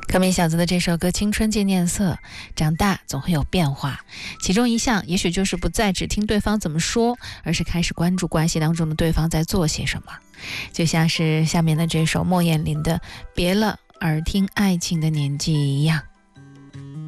可美小子的这首歌《青春渐渐色》，长大总会有变化，其中一项也许就是不再只听对方怎么说，而是开始关注关系当中的对方在做些什么。就像是下面的这首莫艳琳的《别了耳听爱情的年纪》一样。